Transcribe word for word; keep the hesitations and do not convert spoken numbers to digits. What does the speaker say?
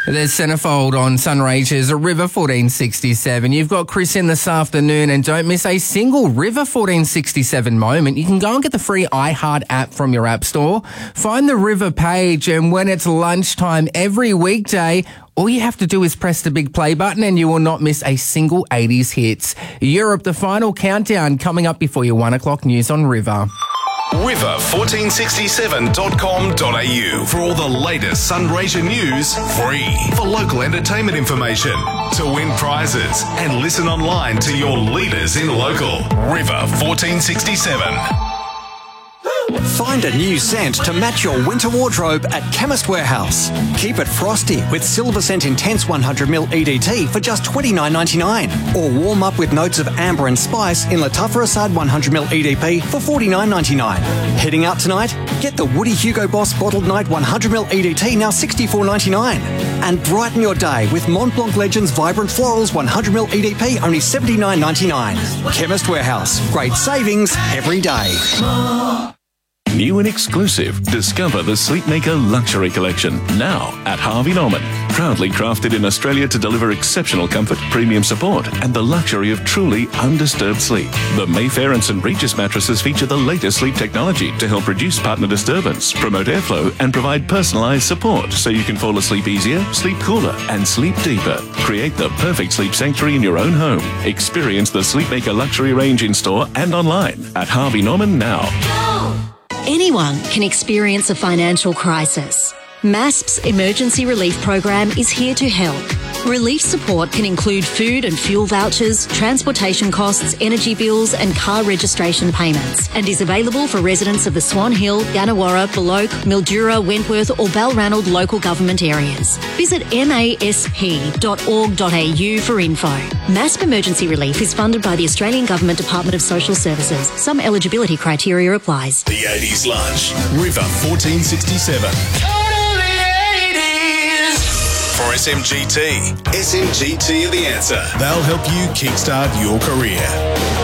There's Centerfold on Sunraysia's River fourteen sixty-seven. You've got Chris in this afternoon, and don't miss a single River fourteen sixty-seven moment. You can go and get the free iHeart app from your app store. Find the River page, and when it's lunchtime every weekday, all you have to do is press the big play button and you will not miss a single eighties hits. Europe, the final countdown coming up before your one o'clock news on River. river fourteen sixty-seven dot com dot a u for all the latest Sunraysia news, free. For local entertainment information, to win prizes, and listen online to your leaders in local. River fourteen sixty-seven. Find a new scent to match your winter wardrobe at Chemist Warehouse. Keep it frosty with Silver Scent Intense one hundred milliliter E D T for just twenty-nine ninety-nine. Or warm up with notes of amber and spice in Lattafa Assad one hundred milliliter E D P for forty-nine ninety-nine. Heading out tonight? Get the Woody Hugo Boss Bottled Night one hundred milliliter E D T now sixty-four ninety-nine. And brighten your day with Mont Blanc Legends Vibrant Florals one hundred milliliter E D P only seventy-nine ninety-nine. Chemist Warehouse. Great savings every day. New and exclusive, discover the Sleepmaker Luxury Collection, now at Harvey Norman. Proudly crafted in Australia to deliver exceptional comfort, premium support, and the luxury of truly undisturbed sleep. The Mayfair and St Regis mattresses feature the latest sleep technology to help reduce partner disturbance, promote airflow, and provide personalised support so you can fall asleep easier, sleep cooler, and sleep deeper. Create the perfect sleep sanctuary in your own home. Experience the Sleepmaker Luxury range in store and online at Harvey Norman now. Anyone can experience a financial crisis. MASP's Emergency Relief Program is here to help. Relief support can include food and fuel vouchers, transportation costs, energy bills and car registration payments, and is available for residents of the Swan Hill, Gannawarra, Beloke, Mildura, Wentworth or Balranald local government areas. Visit masp dot org dot a u for info. MASP Emergency Relief is funded by the Australian Government Department of Social Services. Some eligibility criteria applies. The eighties Lunch, River fourteen sixty-seven. For S M G T, S M G T are the answer. They'll help you kickstart your career.